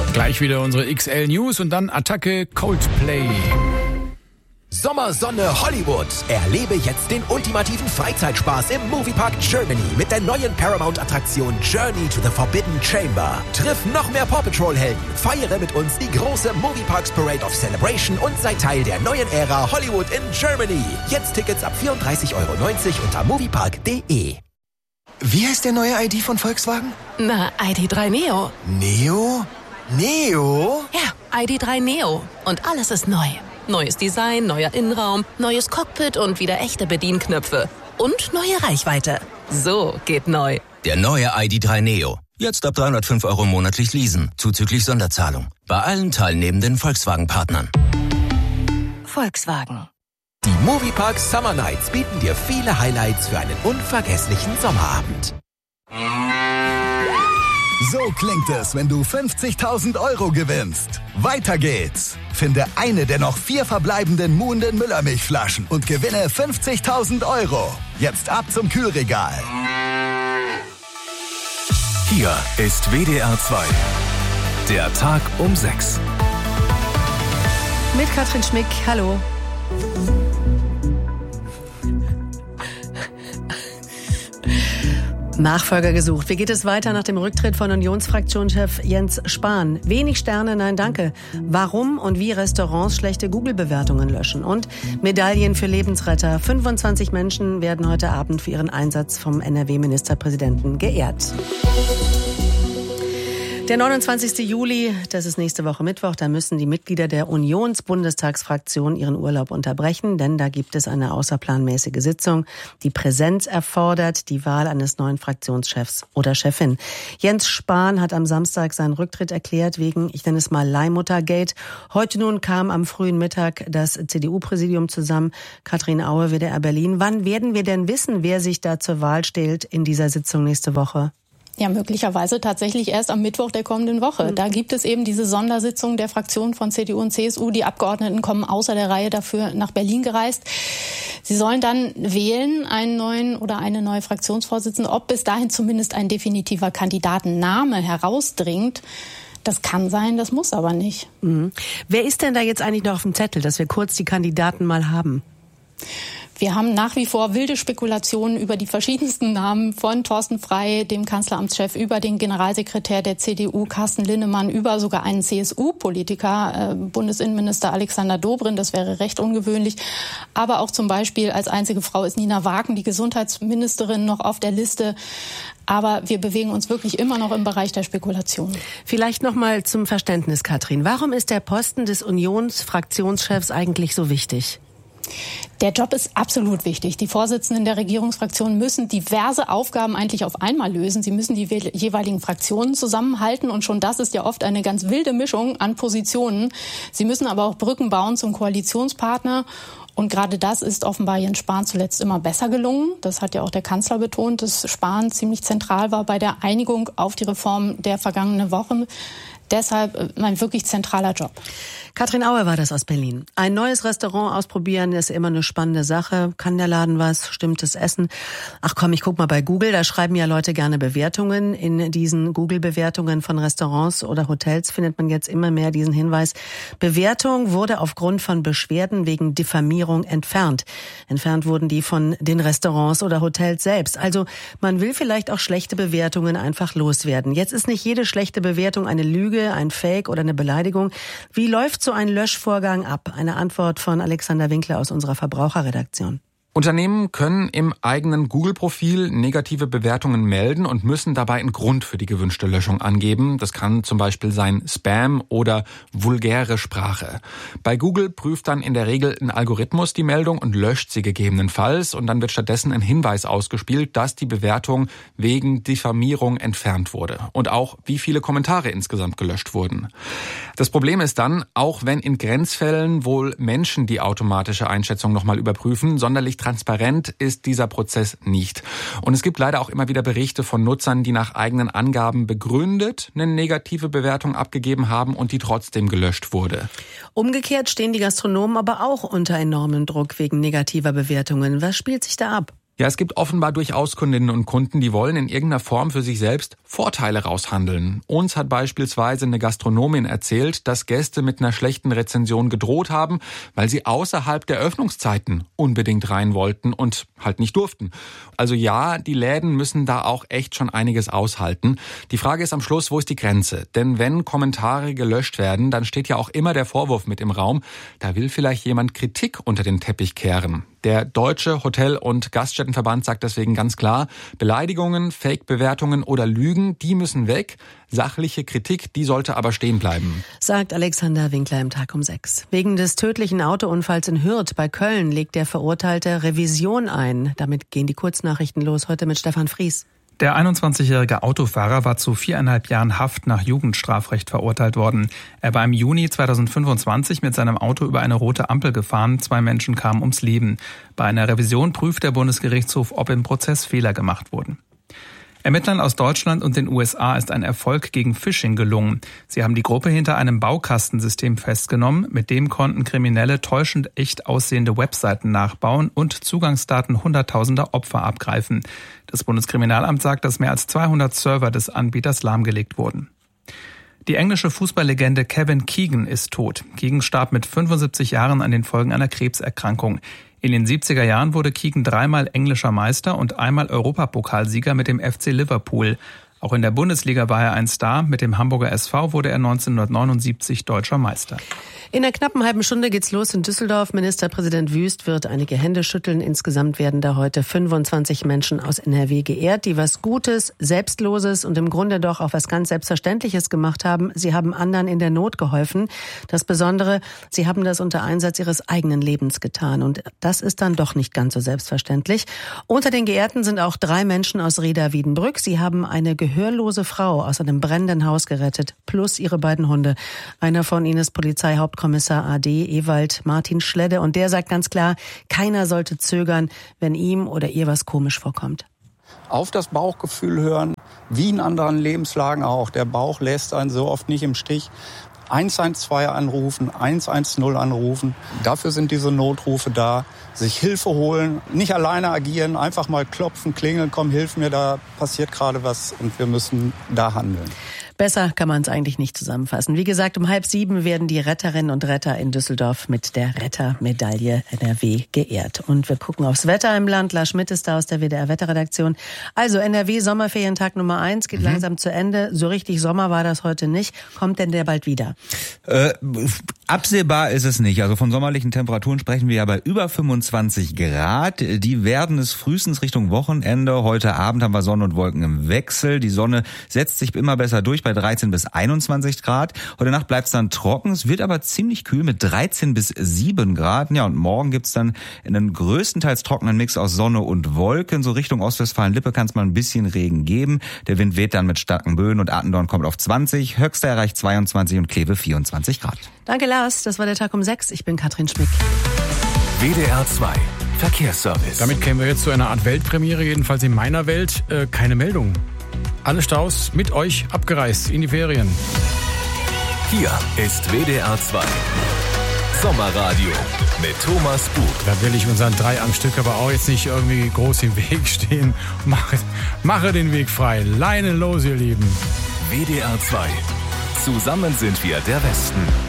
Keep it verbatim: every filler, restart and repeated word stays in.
Gleich wieder unsere X L News und dann Attacke Coldplay. Sommersonne Hollywood. Erlebe jetzt den ultimativen Freizeitspaß im Moviepark Germany mit der neuen Paramount-Attraktion Journey to the Forbidden Chamber. Triff noch mehr Paw Patrol-Helden, feiere mit uns die große Movieparks Parade of Celebration und sei Teil der neuen Ära Hollywood in Germany. Jetzt Tickets ab vierunddreißig Euro neunzig unter moviepark punkt de. Wie heißt der neue I D von Volkswagen? Na, I D drei Neo. Neo? Neo? Ja, I D drei Neo. Und alles ist neu. Neues Design, neuer Innenraum, neues Cockpit und wieder echte Bedienknöpfe. Und neue Reichweite. So geht neu. Der neue I D drei Neo. Jetzt ab dreihundertfünf Euro monatlich leasen, zuzüglich Sonderzahlung. Bei allen teilnehmenden Volkswagen-Partnern. Volkswagen. Die Moviepark Summer Nights bieten dir viele Highlights für einen unvergesslichen Sommerabend. So klingt es, wenn du fünfzigtausend Euro gewinnst. Weiter geht's. Finde eine der noch vier verbleibenden Muhnden Müllermilchflaschen und gewinne fünfzigtausend Euro. Jetzt ab zum Kühlregal. Hier ist W D R zwei. Der Tag um sechs. Mit Katrin Schmick, hallo. Nachfolger gesucht. Wie geht es weiter nach dem Rücktritt von Unionsfraktionschef Jens Spahn? Wenig Sterne, nein danke. Warum und wie Restaurants schlechte Google-Bewertungen löschen. Und Medaillen für Lebensretter. fünfundzwanzig Menschen werden heute Abend für ihren Einsatz vom N R W-Ministerpräsidenten geehrt. Der neunundzwanzigste Juli, das ist nächste Woche Mittwoch, da müssen die Mitglieder der Unionsbundestagsfraktion ihren Urlaub unterbrechen, denn da gibt es eine außerplanmäßige Sitzung, die Präsenz erfordert, die Wahl eines neuen Fraktionschefs oder Chefin. Jens Spahn hat am Samstag seinen Rücktritt erklärt wegen, ich nenne es mal Leihmuttergate. Heute nun kam am frühen Mittag das C D U-Präsidium zusammen. Katrin Aue, W D R Berlin. Wann werden wir denn wissen, wer sich da zur Wahl stellt in dieser Sitzung nächste Woche? Ja, möglicherweise tatsächlich erst am Mittwoch der kommenden Woche. Da gibt es eben diese Sondersitzung der Fraktionen von C D U und C S U. Die Abgeordneten kommen außer der Reihe dafür nach Berlin gereist. Sie sollen dann wählen, einen neuen oder eine neue Fraktionsvorsitzende. Ob bis dahin zumindest ein definitiver Kandidatenname herausdringt, das kann sein, das muss aber nicht. Mhm. Wer ist denn da jetzt eigentlich noch auf dem Zettel, dass wir kurz die Kandidaten mal haben? Wir haben nach wie vor wilde Spekulationen über die verschiedensten Namen von Thorsten Frey, dem Kanzleramtschef, über den Generalsekretär der C D U, Carsten Linnemann, über sogar einen C S U-Politiker, äh, Bundesinnenminister Alexander Dobrindt. Das wäre recht ungewöhnlich. Aber auch zum Beispiel als einzige Frau ist Nina Wagen, die Gesundheitsministerin, noch auf der Liste. Aber wir bewegen uns wirklich immer noch im Bereich der Spekulation. Vielleicht noch mal zum Verständnis, Katrin. Warum ist der Posten des Unionsfraktionschefs eigentlich so wichtig? Der Job ist absolut wichtig. Die Vorsitzenden der Regierungsfraktionen müssen diverse Aufgaben eigentlich auf einmal lösen. Sie müssen die jeweiligen Fraktionen zusammenhalten und schon das ist ja oft eine ganz wilde Mischung an Positionen. Sie müssen aber auch Brücken bauen zum Koalitionspartner. Und gerade das ist offenbar Jens Spahn zuletzt immer besser gelungen. Das hat ja auch der Kanzler betont, dass Spahn ziemlich zentral war bei der Einigung auf die Reform der vergangenen Wochen. Deshalb ein wirklich zentraler Job. Katrin Aue war das aus Berlin. Ein neues Restaurant ausprobieren ist immer eine spannende Sache. Kann der Laden was? Stimmt das Essen? Ach komm, ich guck mal bei Google. Da schreiben ja Leute gerne Bewertungen. In diesen Google-Bewertungen von Restaurants oder Hotels findet man jetzt immer mehr diesen Hinweis. Bewertung wurde aufgrund von Beschwerden wegen Diffamierung entfernt. Entfernt wurden die von den Restaurants oder Hotels selbst. Also man will vielleicht auch schlechte Bewertungen einfach loswerden. Jetzt ist nicht jede schlechte Bewertung eine Lüge, ein Fake oder eine Beleidigung. Wie läuft so ein Löschvorgang ab? Eine Antwort von Alexander Winkler aus unserer Verbraucherredaktion. Unternehmen können im eigenen Google-Profil negative Bewertungen melden und müssen dabei einen Grund für die gewünschte Löschung angeben. Das kann zum Beispiel sein Spam oder vulgäre Sprache. Bei Google prüft dann in der Regel ein Algorithmus die Meldung und löscht sie gegebenenfalls. Und dann wird stattdessen ein Hinweis ausgespielt, dass die Bewertung wegen Diffamierung entfernt wurde. Und auch, wie viele Kommentare insgesamt gelöscht wurden. Das Problem ist dann, auch wenn in Grenzfällen wohl Menschen die automatische Einschätzung nochmal überprüfen, sonderlich transparent ist dieser Prozess nicht. Und es gibt leider auch immer wieder Berichte von Nutzern, die nach eigenen Angaben begründet eine negative Bewertung abgegeben haben und die trotzdem gelöscht wurde. Umgekehrt stehen die Gastronomen aber auch unter enormem Druck wegen negativer Bewertungen. Was spielt sich da ab? Ja, es gibt offenbar durchaus Kundinnen und Kunden, die wollen in irgendeiner Form für sich selbst Vorteile raushandeln. Uns hat beispielsweise eine Gastronomin erzählt, dass Gäste mit einer schlechten Rezension gedroht haben, weil sie außerhalb der Öffnungszeiten unbedingt rein wollten und halt nicht durften. Also ja, die Läden müssen da auch echt schon einiges aushalten. Die Frage ist am Schluss, wo ist die Grenze? Denn wenn Kommentare gelöscht werden, dann steht ja auch immer der Vorwurf mit im Raum, da will vielleicht jemand Kritik unter den Teppich kehren. Der Deutsche Hotel- und Gaststättenverband sagt deswegen ganz klar, Beleidigungen, Fake-Bewertungen oder Lügen, die müssen weg. Sachliche Kritik, die sollte aber stehen bleiben. Sagt Alexander Winkler im Tag um sechs. Wegen des tödlichen Autounfalls in Hürth bei Köln legt der Verurteilte Revision ein. Damit gehen die Kurznachrichten los, heute mit Stefan Fries. Der einundzwanzigjährige Autofahrer war zu viereinhalb Jahren Haft nach Jugendstrafrecht verurteilt worden. Er war im Juni zweitausendfünfundzwanzig mit seinem Auto über eine rote Ampel gefahren. Zwei Menschen kamen ums Leben. Bei einer Revision prüft der Bundesgerichtshof, ob im Prozess Fehler gemacht wurden. Ermittlern aus Deutschland und den U S A ist ein Erfolg gegen Phishing gelungen. Sie haben die Gruppe hinter einem Baukastensystem festgenommen. Mit dem konnten Kriminelle täuschend echt aussehende Webseiten nachbauen und Zugangsdaten hunderttausender Opfer abgreifen. Das Bundeskriminalamt sagt, dass mehr als zweihundert Server des Anbieters lahmgelegt wurden. Die englische Fußballlegende Kevin Keegan ist tot. Keegan starb mit fünfundsiebzig Jahren an den Folgen einer Krebserkrankung. In den siebziger Jahren wurde Keegan dreimal englischer Meister und einmal Europapokalsieger mit dem F C Liverpool. Auch in der Bundesliga war er ein Star. Mit dem Hamburger S V wurde er neunzehnhundertneunundsiebzig deutscher Meister. In einer knappen halben Stunde geht's los in Düsseldorf. Ministerpräsident Wüst wird einige Hände schütteln. Insgesamt werden da heute fünfundzwanzig Menschen aus N R W geehrt, die was Gutes, Selbstloses und im Grunde doch auch was ganz Selbstverständliches gemacht haben. Sie haben anderen in der Not geholfen. Das Besondere, sie haben das unter Einsatz ihres eigenen Lebens getan. Und das ist dann doch nicht ganz so selbstverständlich. Unter den Geehrten sind auch drei Menschen aus Reda-Wiedenbrück. Sie haben eine gehörlose Frau aus einem brennenden Haus gerettet, plus ihre beiden Hunde. Einer von ihnen ist Polizeihauptkommissar A D Ewald Martin Schledde und der sagt ganz klar, keiner sollte zögern, wenn ihm oder ihr was komisch vorkommt. Auf das Bauchgefühl hören, wie in anderen Lebenslagen auch. Der Bauch lässt einen so oft nicht im Stich. eins eins zwei anrufen, eins eins null anrufen. Dafür sind diese Notrufe da. Sich Hilfe holen, nicht alleine agieren, einfach mal klopfen, klingeln, komm, hilf mir, da passiert gerade was und wir müssen da handeln. Besser kann man es eigentlich nicht zusammenfassen. Wie gesagt, um halb sieben werden die Retterinnen und Retter in Düsseldorf mit der Rettermedaille N R W geehrt. Und wir gucken aufs Wetter im Land. Lars Schmidt ist da aus der W D R-Wetterredaktion. Also N R W Sommerferientag Nummer eins geht mhm. langsam zu Ende. So richtig Sommer war das heute nicht. Kommt denn der bald wieder? Äh, absehbar ist es nicht. Also von sommerlichen Temperaturen sprechen wir ja bei über fünfundzwanzig Grad. Die werden es frühestens Richtung Wochenende. Heute Abend haben wir Sonne und Wolken im Wechsel. Die Sonne setzt sich immer besser durch bei dreizehn bis einundzwanzig Grad. Heute Nacht bleibt es dann trocken. Es wird aber ziemlich kühl mit dreizehn bis sieben Grad. Ja, und morgen gibt's dann einen größtenteils trockenen Mix aus Sonne und Wolken. So Richtung Ostwestfalen-Lippe kann es mal ein bisschen Regen geben. Der Wind weht dann mit starken Böen und Attendorn kommt auf zwanzig. Höchster erreicht zweiundzwanzig und Kleve vierundzwanzig Grad. Danke Lars, das war der Tag um sechs. Ich bin Katrin Schmick. W D R zwei Verkehrsservice. Damit kämen wir jetzt zu einer Art Weltpremiere, jedenfalls in meiner Welt. Äh, keine Meldung. Alle Staus mit euch abgereist in die Ferien. Hier ist W D R zwei Sommerradio mit Thomas Bug. Da will ich unseren drei am Stück aber auch jetzt nicht irgendwie groß im Weg stehen. Mache, mache den Weg frei. Leine los, ihr Lieben. W D R zwei. Zusammen sind wir der Westen.